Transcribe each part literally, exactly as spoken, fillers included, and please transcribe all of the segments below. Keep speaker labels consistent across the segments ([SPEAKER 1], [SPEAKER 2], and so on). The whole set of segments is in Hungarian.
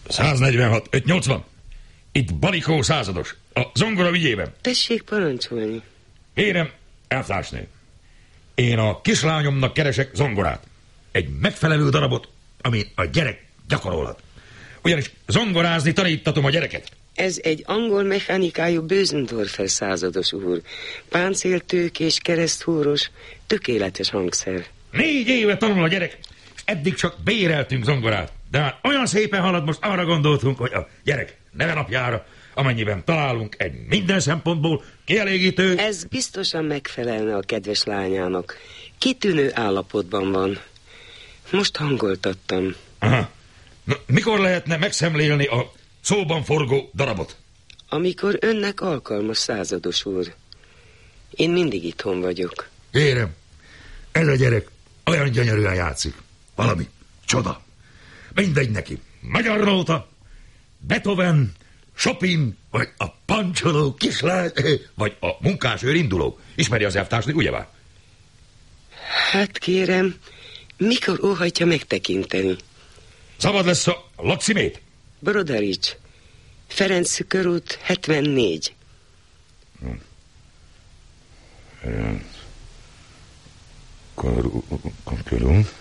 [SPEAKER 1] száznegyvenhat ötszáznyolcvan. Itt Balikó százados, a zongora ügyében.
[SPEAKER 2] Tessék parancsolni.
[SPEAKER 1] Kérem, elvtársnő, én a kislányomnak keresek zongorát. Egy megfelelő darabot, amin a gyerek gyakorolhat. Ugyanis zongorázni tanítatom a gyereket.
[SPEAKER 2] Ez egy angol mechanikájú Bösendorfer százados úr. Páncéltők és kereszthúros, tökéletes hangszer.
[SPEAKER 1] Négy éve tanul a gyerek, és eddig csak béreltünk zongorát. De már olyan szépen halad, most arra gondoltunk, hogy a gyerek nevenapjára, amennyiben találunk egy minden szempontból kielégítő...
[SPEAKER 2] Ez biztosan megfelelne a kedves lányának. Kitűnő állapotban van. Most hangoltattam.
[SPEAKER 1] Aha. Na, mikor lehetne megszemlélni a szóban forgó darabot?
[SPEAKER 2] Amikor önnek alkalmas, százados úr. Én mindig itthon vagyok.
[SPEAKER 1] Kérem, ez a gyerek olyan gyönyörűen játszik. Valami csoda. Mindegy neki. Magyar nóta, Beethoven, Chopin, vagy a pancsoló kislány, vagy a munkásőr induló. Ismeri az elvtársni, ugyebár?
[SPEAKER 2] Hát kérem, mikor óhajtja megtekinteni?
[SPEAKER 1] Szabad lesz a lakcímét?
[SPEAKER 2] Brodarics, Ferenc körút hetvennégy.
[SPEAKER 1] Hm. Ferenc körút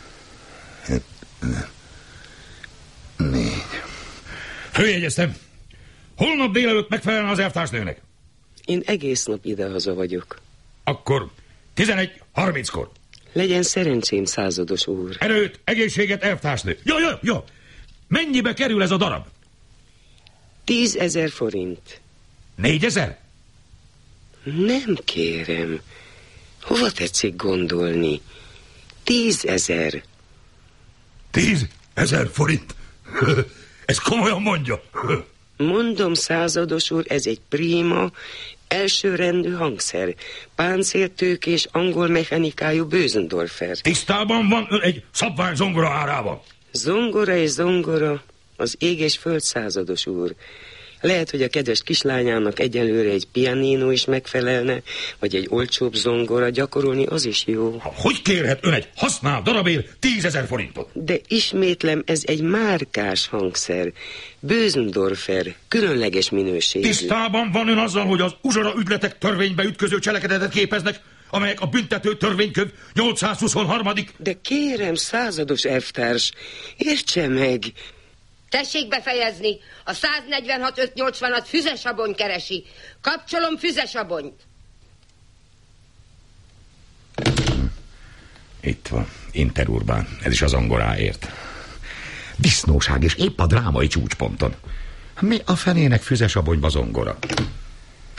[SPEAKER 1] hetvennégy. Főjegyeztem. Holnap délelőtt megfelelne az elvtársnőnek.
[SPEAKER 2] Én egész nap idehaza vagyok.
[SPEAKER 1] Akkor tizenegy harminckor.
[SPEAKER 2] Legyen szerencsém, százados úr.
[SPEAKER 1] Erőt, egészséget, elvtársnő. Jó, jó, jó. Mennyibe kerül ez a darab?
[SPEAKER 2] Tízezer forint.
[SPEAKER 1] Négyezer?
[SPEAKER 2] Nem kérem. Hova tetszik gondolni? Tízezer.
[SPEAKER 1] Tízezer forint? Ez komolyan mondja.
[SPEAKER 2] Mondom, százados úr, ez egy prima, elsőrendű hangszer. Páncéltők és angol mechanikájú Bösendorfer.
[SPEAKER 1] Tisztában van ön egy szabvány zongora árában?
[SPEAKER 2] Zongora és zongora, az ég és föld, százados úr. Lehet, hogy a kedves kislányának egyelőre egy pianino is megfelelne, vagy egy olcsóbb zongora, gyakorolni az is jó.
[SPEAKER 1] Hogy kérhet ön egy használt darabért tízezer forintot?
[SPEAKER 2] De ismétlem, ez egy márkás hangszer. Bösendorfer, különleges minőségű.
[SPEAKER 1] Tisztában van ön azzal, hogy az uzsora ügyletek törvénybe ütköző cselekedetet képeznek, amelyek a büntető törvénykönyv nyolcszázhuszonharmadik
[SPEAKER 2] De kérem, százados elvtárs, értse meg...
[SPEAKER 3] Tessék befejezni. A száznegyvenhat ötszáznyolcvanat Füzesabony keresi. Kapcsolom Füzesabonyt.
[SPEAKER 1] Itt van, Interurbán. Ez is az zongoráért. Disznóság, és épp a drámai csúcsponton. Mi a fenének Füzesabonyba zongora?